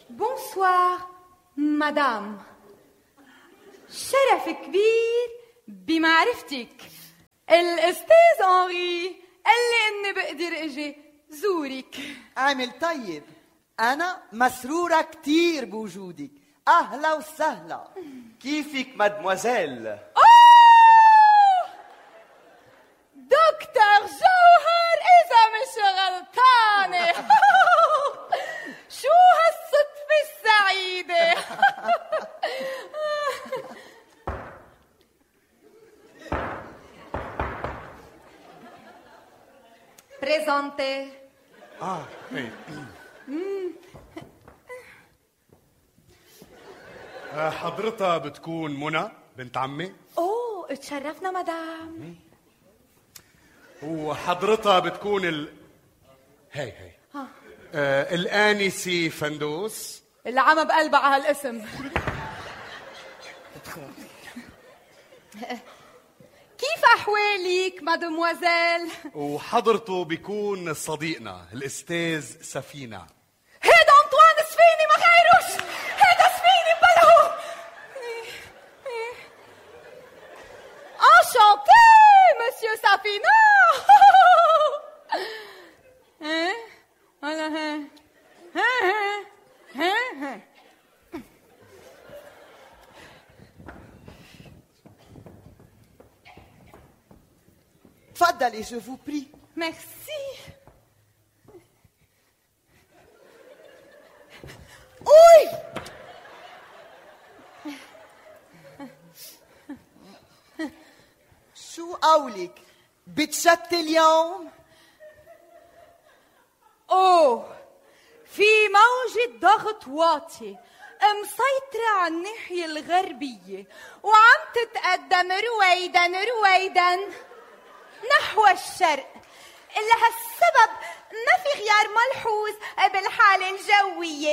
بونسوار مدام، شرف كبير بمعرفتك. الأستاذ أنري قال لي إني بقدر أجي زورك. عامل طيب، أنا مسرورة كتير بوجودك. أهلا وسهلا. كيفك مادموزيل؟ أوه دكتور جوهر إذا مش غلطانة. شو هالصدفة السعيدة. بريزونتي. حضرتها بتكون منى بنت عمي. اوه اتشرفنا مدام. وحضرتها بتكون هي الآنسة فندوس اللي عم بقلبها على هالاسم. كيف أحوالك مادموزيل؟ وحضرته بيكون صديقنا الأستاذ سفينة. هيدا أنطوان سفينة ما غيروش، هيدا سفينة بلهو. انشانتي مسيو سفينة. تفضلي je vous prie. Merci. أوي شو قولك؟ بتشتي اليوم؟ اوه في موجة ضغط واطي مسيطرة على الناحية الغربية وعم تتقدم رويدا رويدا نحو الشرق. لهالسبب ما في غيار ملحوظ بالحالة الجوية.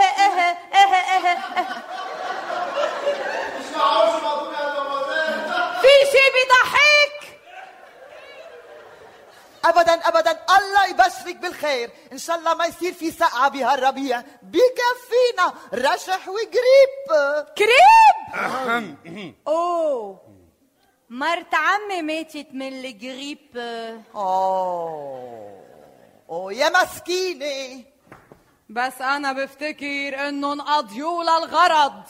في شي بيضحك؟ ابدا ابدا، الله يبشرك بالخير. ان شاء الله ما يصير في سقعة بهالربيع، بكفينا رشح وقريب. كريب؟ اوه مرت عمي ماتت من الجريب. اوه يا مسكينة. بس انا بفتكر انهم قضيوا للغرض.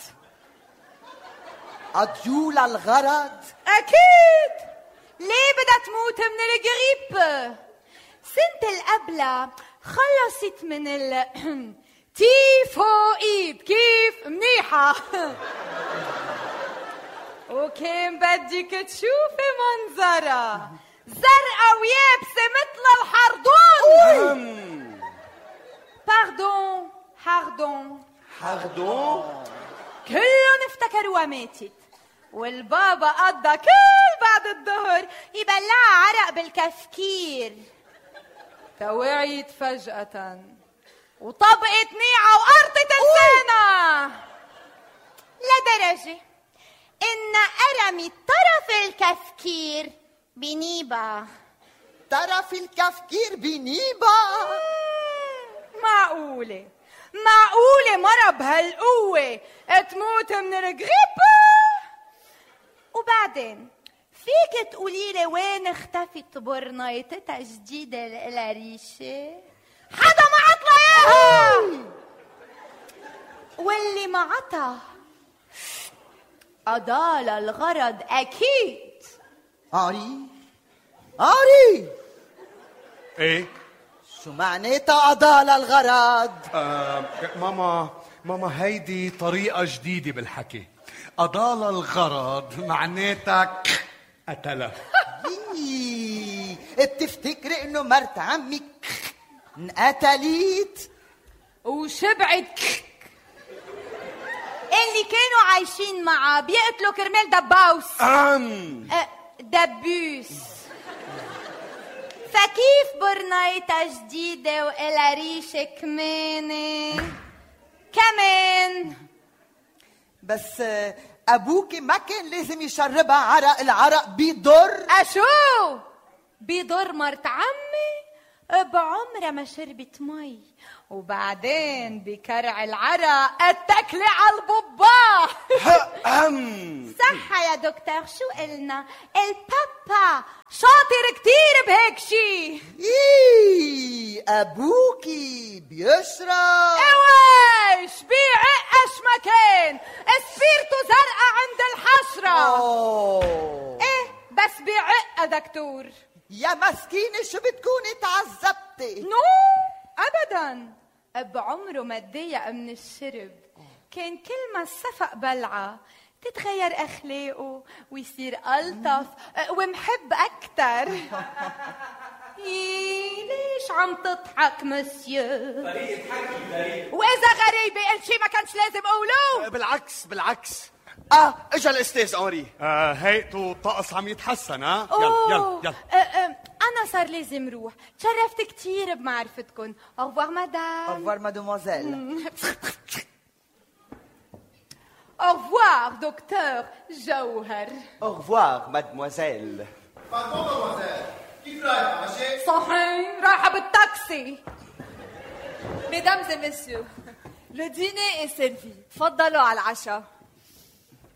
قضيوا للغرض؟ اكيد. ليه بدها تموت من الجريب؟ سنة القبلة خلصت من تيفوئيد. كيف منيحة. وكان بدك تشوفي منظرة زرقاء ويابسة مثل الحردون. حردون كلهم افتكروها ماتت، والبابا قضى كل بعد الظهر يبلعها عرق بالكفكير. توعيت فجأة وطبقت نيعة وقرطت لسانها لدرجة إن أرمي طرف الكفكير بنيبة. طرف الكفكير بنيبة؟ معقولة مرة بهالقوة تموت من الجريب؟ وبعدين فيك تقوليلي وين اختفت برنايتتها جديدة القلاريشة؟ حدا ما عطلها اياها. واللي ما عطى أضال الغرض أكيد. عاري ايه شو معناتها أضال الغرض؟ ماما هيدي طريقة جديدة بالحكي. أضال الغرض معناتها قتله. بتفتكري إنه مرت عمك انقتلت؟ وشبعت اللي كانوا عايشين معاه بيقتلوا كرمال دباوس. دبوس. فكيف برنايتها جديدة وإلها ريشة كمان بس أبوكي ما كان لازم يشربها عرق. العرق بيضر. أشو بيضر مرت عمي؟ بعمرها ما شربت مي، وبعدين بكرع العرق اتكلي على البباه. صح يا دكتور، شو قلنا؟ البابا شاطر كتير بهيك شي. ابوكي بيشرب. اويش بيعقش مكان، سفيرته زرقاء عند الحشرة. ايه بس بيعق دكتور. يا مسكينة شو بتكوني تعذبتي؟ نو ابدا، بعمره ما تضايق من الشرب. كان كل ما الصفق بلعه تتغير اخلاقه ويصير الطف ومحب اكتر. ليش عم تضحك مسيو؟ طريقة حكي غريب. واذا غريبه قلت شي ما كانش لازم اقوله. بالعكس اجا الاستاذ اونري. هيئته الطقس عم يتحسن. ها يلا انا صار لازم روح. تشرفت كتير بمعرفتكم. au revoir madame. au revoir mademoiselle. au revoir دكتور جوهر. Au revoir, mademoiselle. Pardon, mademoiselle. كيف رايحة؟ ماشي؟ صحيح رايحة بالتاكسي. Mesdames et messieurs, le dîner est servi. تفضلوا على العشاء.